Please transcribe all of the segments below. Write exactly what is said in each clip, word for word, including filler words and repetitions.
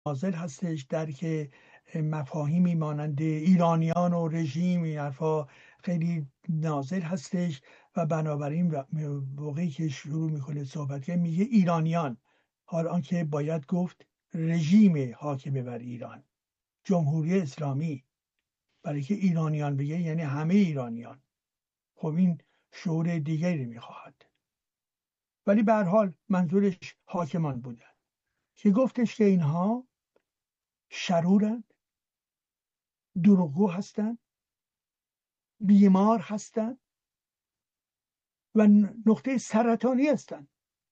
نازل هستش، درک مفاهیمی مانند ایرانیان و رژیم، این حرفا خیلی نازل هستش و بنابراین موقعی که شروع میکنه صحبت که میگه ایرانیان، حال آنکه باید گفت رژیم حاکم بر ایران، جمهوری اسلامی، برای که ایرانیان بگه یعنی همه ایرانیان. خب این شعور دیگری میخواهد، ولی به هر حال منظورش حاکمان بودن که گفتش که اینها شرورند، دروغگو هستند، بیمار هستند و نقطه سرطانی هستند.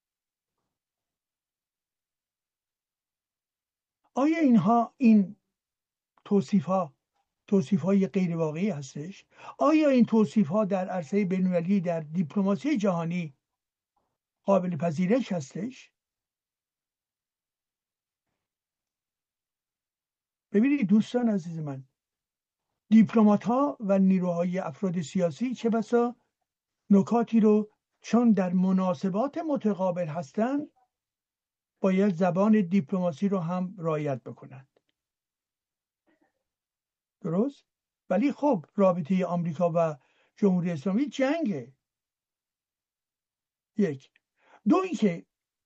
آیا اینها این توصیف ها توصیف های غیر واقعی هستش؟ آیا این توصیف ها در عرصه بین‌المللی در دیپلماسی جهانی قابل پذیرش هستش؟ ببینید دوستان عزیز من، دیپلمات ها و نیروهای افراد سیاسی چه بسا نکاتی رو چون در مناسبات متقابل هستند باید زبان دیپلماسی رو هم رعایت بکنند، درست؟ ولی خب رابطه آمریکا و جمهوری اسلامی جنگه. یک دو اینکه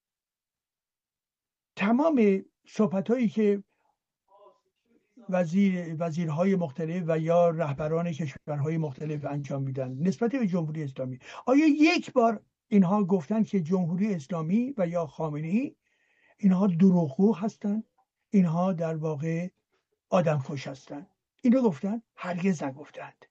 تمام صحبت هایی که وزیر وزیرهای مختلف و یا رهبران کشورهای مختلف انجام میدن نسبت به جمهوری اسلامی، آیا یک بار اینها گفتن که جمهوری اسلامی و یا خامنه‌ای اینها دروغگو هستند، اینها در واقع آدمکش هستند؟ اینو گفتن؟ هرگز نگفتند،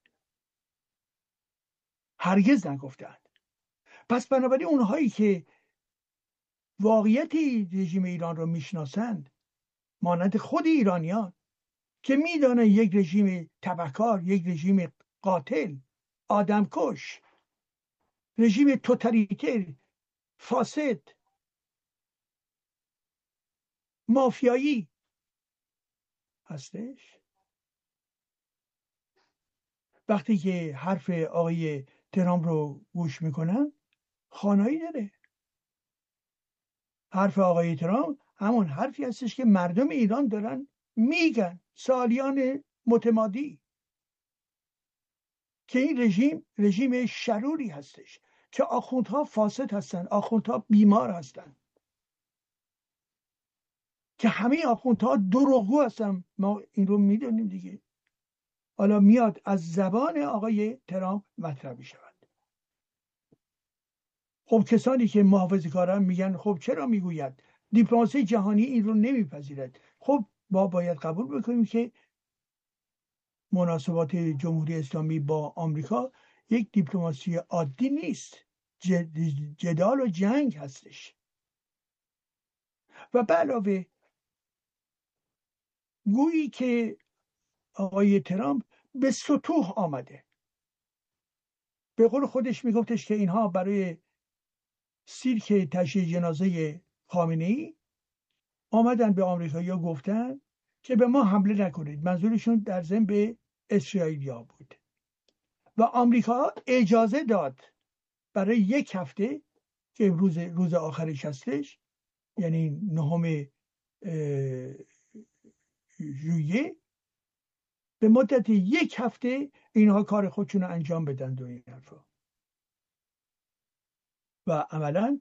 هرگز نگفتند. پس بنابراین اونهایی که واقعیتی رژیم ایران رو میشناسند، مانند خود ایرانیان که میدانن یک رژیم تبهکار، یک رژیم قاتل، آدمکش، رژیم توتالیتر، فاسد، مافیایی هستش، وقتی که حرف آقای ترامپ رو گوش میکنن خانایی داره. حرف آقای ترامپ همون حرفی هستش که مردم ایران دارن میگن سالیان متمادی، که این رژیم رژیم شروری هستش، که آخوندها فاسد هستن، آخوندها بیمار هستن، که همه آخوندها دروغگو هستن. ما این رو میدونیم دیگه. حالا میاد از زبان آقای ترامپ مطرح میشود. خب کسانی که محافظه کارن میگن خب چرا میگوید دیپلماسی جهانی این رو نمیپذیرد؟ خب ما باید قبول بکنیم که مناسبات جمهوری اسلامی با آمریکا یک دیپلماسی عادی نیست، جدال و جنگ هستش. و به علاوه گویی که آقای ترامپ به سطوح آمده، به قول خودش میگفتش که اینها برای سیرک تشییع جنازه خامنه‌ای آمدن به آمریکایی‌ها گفتن که به ما حمله نکنید، منظورشون در ضمن به اسرائیلیا بود، و آمریکا اجازه داد برای یک هفته که روز روز آخرش هستش، یعنی نهم ژوئیه، به مدت یک هفته اینها کار خودشون رو انجام بدن و این حرفا. و عملا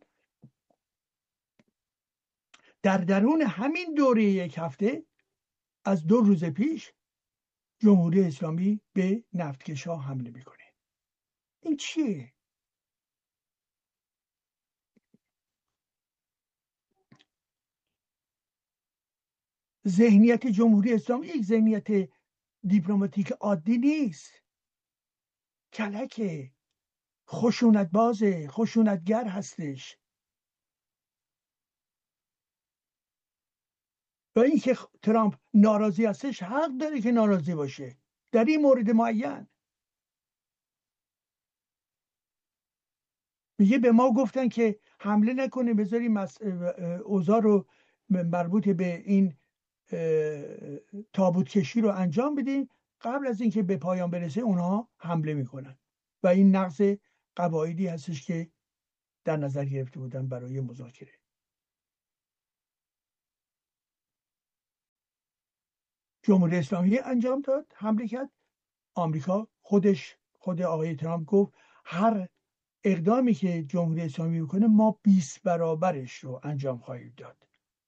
در درون همین دوره یک هفته از دو روز پیش جمهوری اسلامی به نفتکش‌ها حمله میکنه. این چیه؟ ذهنیت جمهوری اسلامی یک ذهنیت دیپلماتیک عادی نیست، کلکه، خشونت بازه، خشونتگر هستش. و اینکه ترامپ ناراضی هستش، حق داره که ناراضی باشه در این مورد معین. میگه به ما گفتن که حمله نکنه، بذاریم اوضاع رو مربوط به این تابوت کشی رو انجام بدیم، قبل از اینکه به پایان برسه اونها حمله میکنن. و این نقض قواعدی هستش که در نظر گرفته بودن برای مذاکره. جمهوری اسلامی انجام داد، حمله کرد. آمریکا خودش، خود آقای ترامپ گفت هر اقدامی که جمهوری اسلامی بکنه ما بیست برابرش رو انجام خواهیم داد.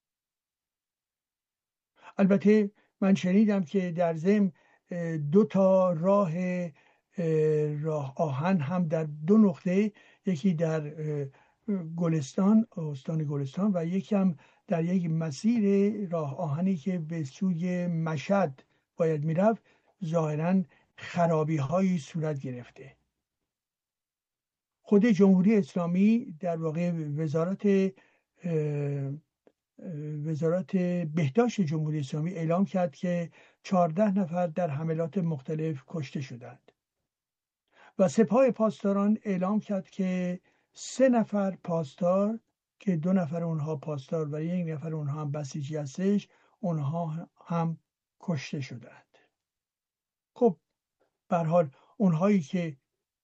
البته من شنیدم که در ضمن دو تا راه راه آهن هم در دو نقطه، یکی در گلستان، استان گلستان، و یکی هم در یک مسیر راه آهنی که به سوی مشهد باید میرفت، ظاهراً خرابی هایی صورت گرفته. خود جمهوری اسلامی در واقع وزارت وزارت بهداشت جمهوری اسلامی اعلام کرد که چهارده نفر در حملات مختلف کشته شدند و سپاه پاسداران اعلام کرد که سه نفر پاسدار که دو نفر اونها پاسدار و یک نفر اونها هم بسیجی هستش، اونها هم کشته شدند. خب به هر حال اونهایی که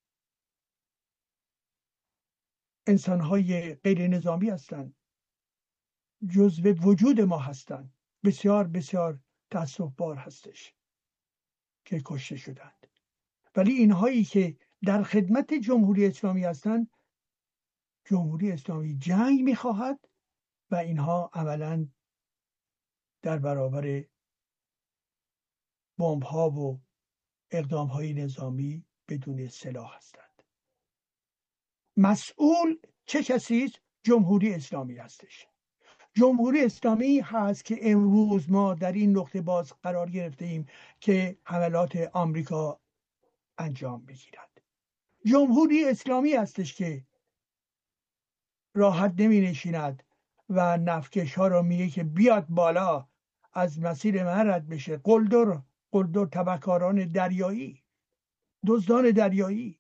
انسانهای غیر نظامی هستند، جزو وجود ما هستند، بسیار بسیار تأسف بار هستش که کشته شدند. ولی اینهایی که در خدمت جمهوری اسلامی هستند، جمهوری اسلامی جنگ میخواهد و اینها عملاً در برابر بمب ها و اقدام های نظامی بدون سلاح هستند. مسئول چه کسی است؟ جمهوری اسلامی هستش. جمهوری اسلامی هست که امروز ما در این نقطه باز قرار گرفته ایم که حملات آمریکا انجام بگیرد. جمهوری اسلامی هستش که راحت نمی نشیند و نفکش ها را میگه که بیاد بالا، از مسیر من رد بشه. قلدر قلدر تبهکاران دریایی، دزدان دریایی،